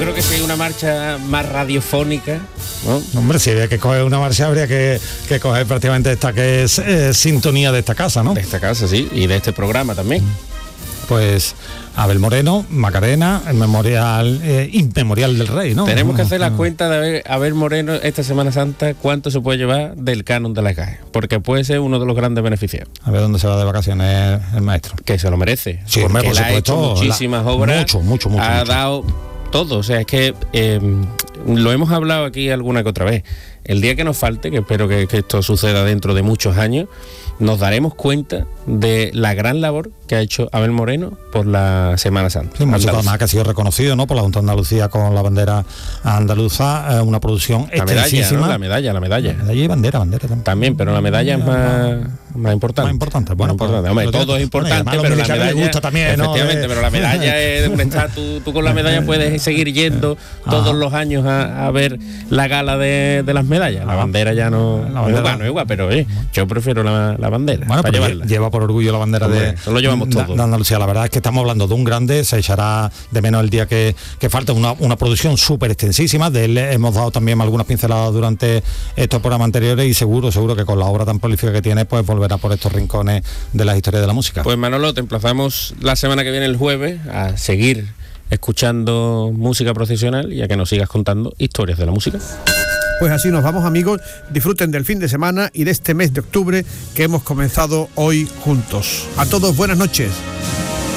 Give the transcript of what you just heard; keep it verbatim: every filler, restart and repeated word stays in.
creo que si hay una marcha más radiofónica, ¿no? Hombre, si había que coger una marcha, habría que, que coger prácticamente esta que es eh, sintonía de esta casa, ¿no? De esta casa, sí, y de este programa también. Pues Abel Moreno, Macarena, el memorial eh, inmemorial del rey, ¿no? Tenemos que hacer la cuenta de Abel, Abel Moreno esta Semana Santa, cuánto se puede llevar del canon de la C A E, porque puede ser uno de los grandes beneficiarios. A ver dónde se va de vacaciones el maestro. Que se lo merece, sí, porque por él ha hecho muchísimas la, obras, mucho, mucho, mucho, ha mucho. dado todo, o sea, es que eh, lo hemos hablado aquí alguna que otra vez. El día que nos falte, que espero que, que esto suceda dentro de muchos años, nos daremos cuenta de la gran labor que ha hecho Abel Moreno por la Semana Santa. Sí, mucho más que ha sido reconocido, ¿no? Por la Junta de Andalucía con la bandera andaluza, eh, una producción la extensísima. Medalla, ¿no? La medalla, la medalla. La medalla y bandera, bandera también. También, pero la medalla es más, más importante. Más importante, bueno, más importante. Hombre, todo es importante, bueno, pero la medalla gusta también, efectivamente, ¿no? pero la medalla es un estatus. Tú con la medalla puedes seguir yendo todos Ajá. los años a, a ver la gala de, de las medallas. La bandera ya no, la bandera. bandera. no es igual, no es igual, pero eh, yo prefiero la, la bandera. Bueno, para pero llevarla. lleva por orgullo la bandera Hombre, de, eso lo llevamos de, todo. de Andalucía. La verdad es que estamos hablando de un grande, se echará de menos el día que, que falta, una, una producción súper extensísima. De él hemos dado también algunas pinceladas durante estos programas anteriores y seguro, seguro que con la obra tan prolífica que tiene, pues volverá por estos rincones de la historia de la música. Pues Manolo, te emplazamos la semana que viene, el jueves, a seguir escuchando música profesional y a que nos sigas contando historias de la música. Pues así nos vamos, amigos. Disfruten del fin de semana y de este mes de octubre que hemos comenzado hoy juntos. A todos, buenas noches.